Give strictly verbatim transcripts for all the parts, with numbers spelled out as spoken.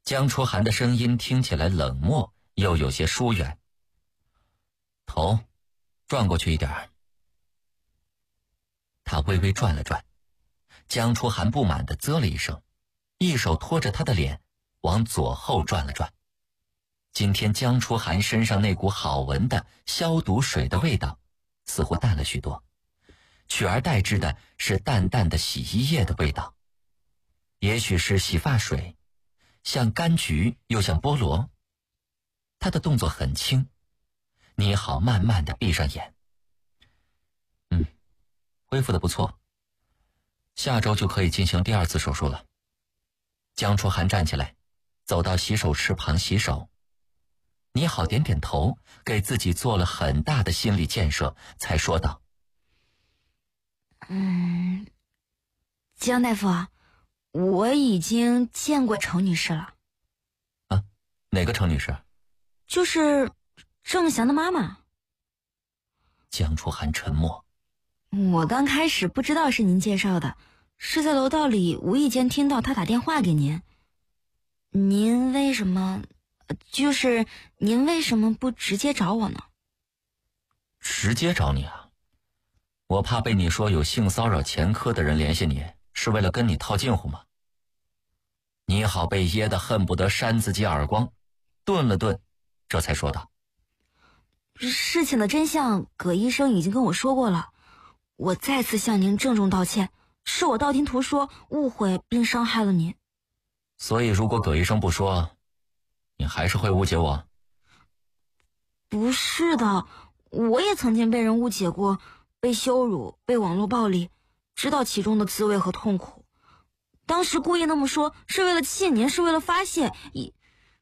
江初寒的声音听起来冷漠，又有些疏远。头转过去一点。他微微转了转，江初寒不满地啧了一声，一手托着他的脸往左后转了转。今天江初寒身上那股好闻的消毒水的味道似乎淡了许多，取而代之的是淡淡的洗衣液的味道，也许是洗发水，像柑橘又像菠萝。他的动作很轻，你好慢慢地闭上眼。嗯，恢复得不错，下周就可以进行第二次手术了。江初寒站起来，走到洗手池旁洗手。你好点点头，给自己做了很大的心理建设，才说道： 嗯，江大夫，我已经见过程女士了。 啊，哪个程女士？ 就是郑翔的妈妈。 江初寒沉默。 我刚开始不知道是您介绍的，是在楼道里无意间听到她打电话给您。您为什么，就是您为什么不直接找我呢？ 直接找你啊？我怕被你说有性骚扰前科的人联系你，是为了跟你套近乎吗？你好被噎得恨不得扇自己耳光，顿了顿，这才说道： 事情的真相葛医生已经跟我说过了，我再次向您郑重道歉，是我道听途说，误会并伤害了您。 所以如果葛医生不说，你还是会误解我？ 不是的，我也曾经被人误解过，被羞辱，被网络暴力，知道其中的滋味和痛苦。当时故意那么说，是为了气您，是为了发泄，以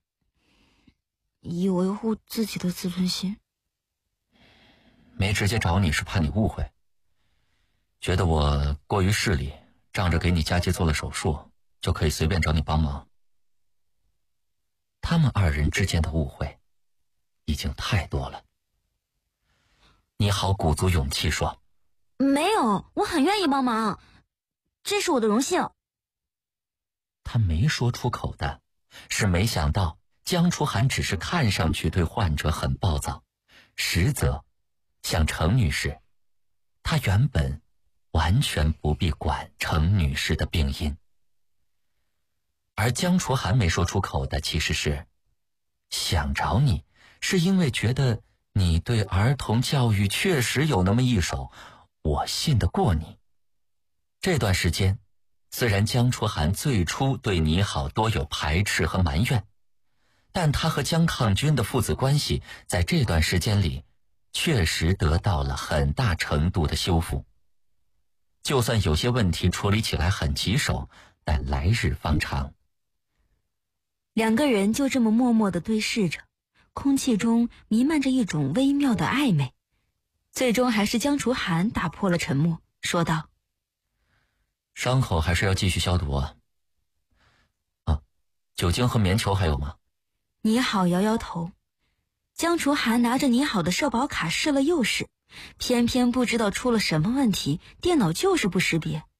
以维护自己的自尊心。 没直接找你是怕你误会，觉得我过于势利，仗着给你佳琪做了手术，就可以随便找你帮忙。他们二人之间的误会已经太多了。你好鼓足勇气说： 没有，我很愿意帮忙，这是我的荣幸。 他没说出口的是没想到江初寒只是看上去对患者很暴躁，实则像程女士，她原本完全不必管程女士的病因。而江初寒没说出口的其实是想找你，是因为觉得你对儿童教育确实有那么一手，我信得过你。这段时间虽然江初寒最初对你好多有排斥和埋怨，但他和江抗军的父子关系在这段时间里确实得到了很大程度的修复。就算有些问题处理起来很棘手，但来日方长。 两个人就这么默默地对视着，空气中弥漫着一种微妙的暧昧。最终还是江初寒打破了沉默，说道： 伤口还是要继续消毒啊。啊，酒精和棉球还有吗？ 你好摇摇头。江初寒拿着你好的社保卡试了又试，偏偏不知道出了什么问题，电脑就是不识别。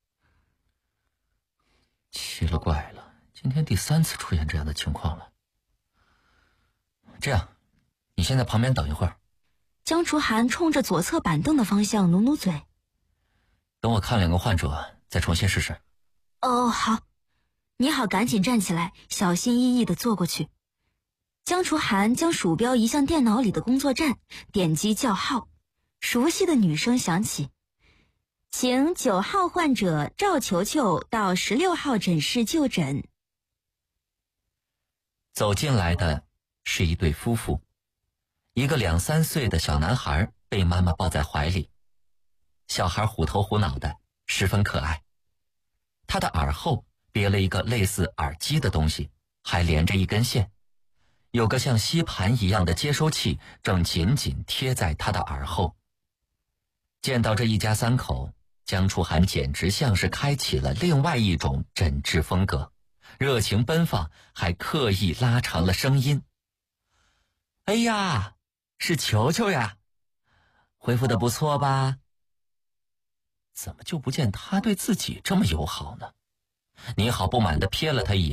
奇了怪了，今天第三次出现这样的情况了。这样，你先在旁边等一会儿。 江初寒冲着左侧板凳的方向努努嘴。 等我看两个患者，再重新试试。 哦，好。你好赶紧站起来，小心翼翼地坐过去。江初寒将鼠标移向电脑里的工作站，点击叫号。熟悉的女声响起：请九号患者赵球球到十六号诊室就诊。 走进来的是一对夫妇，一个两三岁的小男孩被妈妈抱在怀里，小孩虎头虎脑的，十分可爱。他的耳后别了一个类似耳机的东西，还连着一根线，有个像吸盘一样的接收器正紧紧贴在他的耳后。见到这一家三口，江初寒简直像是开启了另外一种诊治风格，热情奔放，还刻意拉长了声音：哎呀，是球球呀，恢复得不错吧？怎么就不见他对自己这么友好呢？你好不满地瞥了他一眼。